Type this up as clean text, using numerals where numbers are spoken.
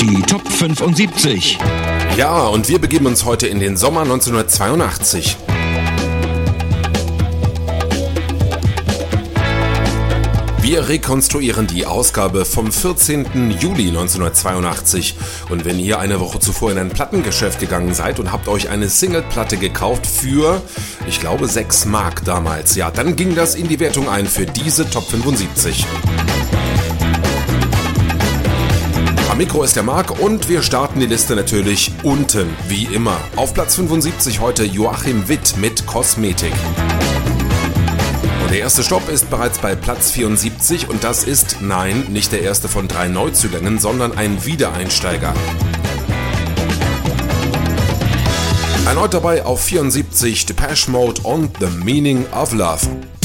Die Top 75. Ja, und wir begeben uns heute in den Sommer 1982. Wir rekonstruieren die Ausgabe vom 14. Juli 1982. Und wenn ihr eine Woche zuvor in ein Plattengeschäft gegangen seid und habt euch eine Singleplatte gekauft für, ich glaube, 6 Mark damals, ja, dann ging das in die Wertung ein für diese Top 75. Am Mikro ist der Marc und wir starten die Liste natürlich unten, wie immer. Auf Platz 75 heute Joachim Witt mit Kosmetik. Und der erste Stopp ist bereits bei Platz 74 und das ist, nein, nicht der erste von 3 Neuzugängen, sondern ein Wiedereinsteiger. Erneut dabei auf 74 Depeche Mode und The Meaning of Love.